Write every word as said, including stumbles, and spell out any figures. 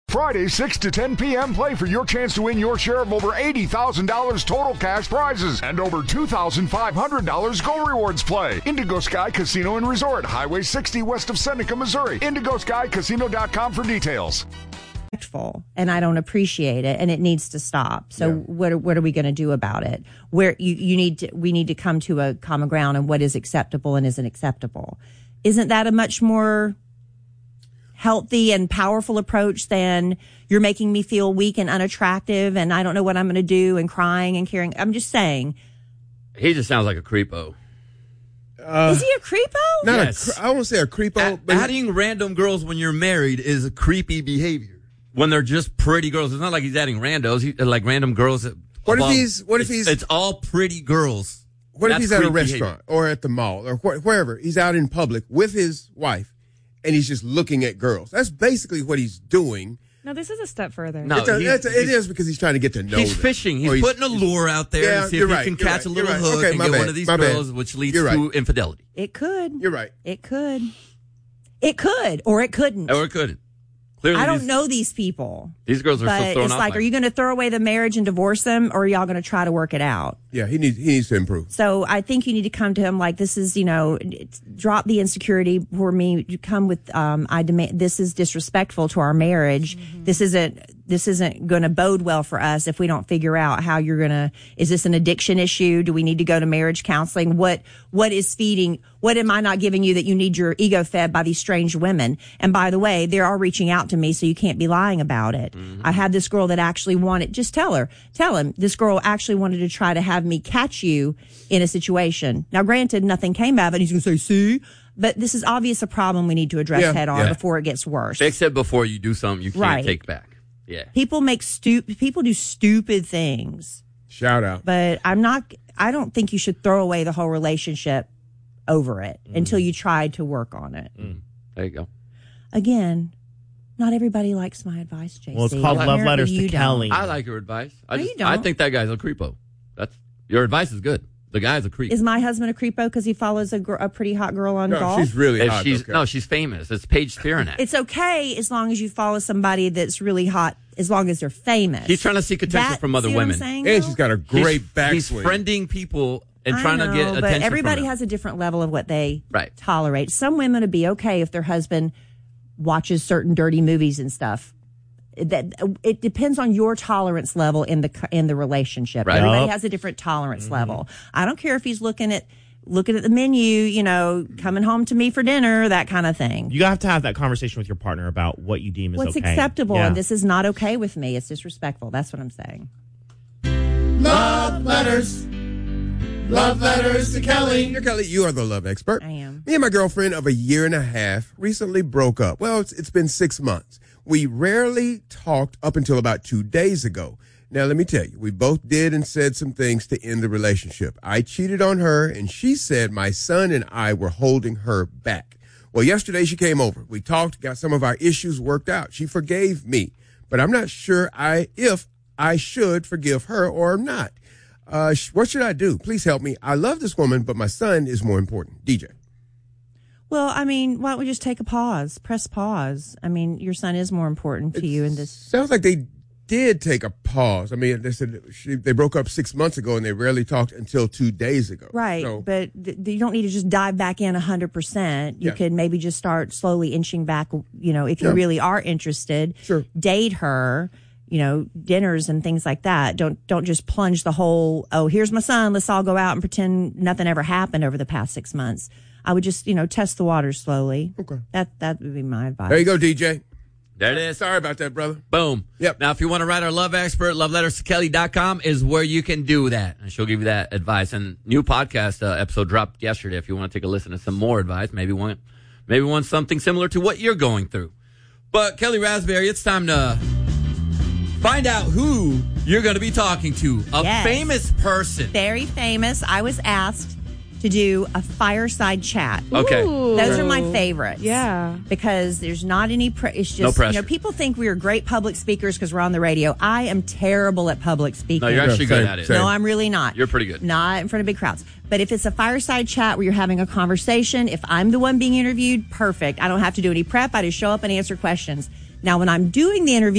Friday, six to ten p.m., play for your chance to win your share of over eighty thousand dollars total cash prizes and over two thousand five hundred dollars Go Rewards play. Indigo Sky Casino and Resort, Highway sixty west of Seneca, Missouri. indigo sky casino dot com for details. And I don't appreciate it, and it needs to stop. So Yeah. what are, what are we going to do about it? Where you, you need to, we need to come to a common ground on what is acceptable and isn't acceptable. Isn't that a much more healthy and powerful approach than you're making me feel weak and unattractive and I don't know what I'm going to do and crying and caring? I'm just saying. He just sounds like a creepo. Uh, Is he a creepo? Not Yes. a, cre- I won't say a creepo, Add, but adding random girls when you're married is a creepy behavior. When they're just pretty girls, it's not like he's adding randos. He, like random girls. That, What if above- he's- what if it's, he's- It's all pretty girls. what if That's he's at a creepy restaurant or at the mall or wh- wherever? He's out in public with his wife, and he's just looking at girls. That's basically what he's doing. No, this is a step further. No, It's a, he- it's a, it he's- is because he's trying to get to know He's them. fishing. He's, Or putting a lure out there Yeah, to see you're if he right, can you're catch right, a you're little right. hook Okay, and my get bad, one of these my bad. girls, which leads You're to right. infidelity. It could. You're right. It could. It could, or it couldn't. Or it couldn't. Clearly, I don't these, know these people. These girls are But so thrown it's off. like, by are you going to throw away the marriage and divorce them, or are y'all going to try to work it out? Yeah, he needs he needs to improve. So I think you need to come to him like, this is, you know, it's- drop the insecurity for me. You come with, um, I demand, this is disrespectful to our marriage. Mm-hmm. This isn't, this isn't going to bode well for us if we don't figure out how you're going to, is this an addiction issue? Do we need to go to marriage counseling? What, what is feeding, what am I not giving you that you need your ego fed by these strange women? And by the way, they are reaching out to me, so you can't be lying about it. Mm-hmm. I had this girl that actually wanted, just tell her, tell him, this girl actually wanted to try to have me catch you in a situation. Now, granted, nothing came of it. He's going to say, see? But this is obvious a problem we need to address Yeah, head on yeah. before it gets worse. Fix it before you do something you can't Right. take back. Yeah. People make stupid, people do stupid things, Shout out. but I'm not, I don't think you should throw away the whole relationship over it Mm. until you try to work on it. Mm. There you go. Again, not everybody likes my advice, J C. Well, it's called Love Apparently Letters you to don't. Kelly. I like your advice. I No, just, you don't. I think that guy's a creepo. That's your advice is good. The guy's a creep. Is my husband a creepo because he follows a, gr- a pretty hot girl on No, golf? she's really If hot. she's okay. no, she's famous. It's Paige Spiranak. It's okay as long as you follow somebody that's really hot, as long as they're famous. He's trying to seek attention That- from other see what I'm women. saying, and though? she's got a He's- great backswing. He's friending people and I trying know, to get attention. but everybody from them. has a different level of what they Right. tolerate. Some women would be okay if their husband watches certain dirty movies and stuff. That it depends on your tolerance level in the in the relationship. Right. Everybody Yep. has a different tolerance level. I don't care if he's looking at looking at the menu, you know, coming home to me for dinner, that kind of thing. You have to have that conversation with your partner about what you deem is What's okay. acceptable, Yeah. and this is not okay with me. It's disrespectful. That's what I'm saying. Love letters. Love letters to Kelly. You're Kelly. You are the love expert. I am. Me and my girlfriend of a year and a half recently broke up. Well, it's, it's been six months. We rarely talked up until about two days ago. Now, let me tell you, we both did and said some things to end the relationship. I cheated on her, and she said my son and I were holding her back. Well, yesterday she came over. We talked, got some of our issues worked out. She forgave me, but I'm not sure I if I should forgive her or not. Uh, sh- what should I do? Please help me. I love this woman, but my son is more important. D J. Well, I mean, why don't we just take a pause? Press pause. I mean, your son is more important to you in this. Sounds like they did take a pause. I mean, they said she, they broke up six months ago and they rarely talked until two days ago. Right, So, but th- you don't need to just dive back in one hundred percent. You Yeah. could maybe just start slowly inching back, you know, if you Yeah. really are interested. Sure. Date her, you know, dinners and things like that. Don't don't just plunge the whole, oh, here's my son, let's all go out and pretend nothing ever happened over the past six months. I would just, you know, test the waters slowly. Okay. That that would be my advice. there you go, D J. There it is. Sorry about that, brother. Boom. Yep. Now, if you want to write our love expert, love letters to kelly dot com is where you can do that. And she'll give you that advice. And new podcast uh, episode dropped yesterday. If you want to take a listen to some more advice, maybe want, maybe want something similar to what you're going through. But Kelly Raspberry, it's time to find out who you're going to be talking to. A Yes. famous person. Very famous. I was asked to do a fireside chat. Okay. Ooh. Those are my favorites. Yeah. Because there's not any, pre- it's just, No pressure. you know, people think we are great public speakers because we're on the radio. I am terrible at public speaking. No, you're actually Yeah, good same, at it. same. No, I'm really not. You're pretty good. Not in front of big crowds. But if it's a fireside chat where you're having a conversation, if I'm the one being interviewed, perfect. I don't have to do any prep. I just show up and answer questions. Now, when I'm doing the interview,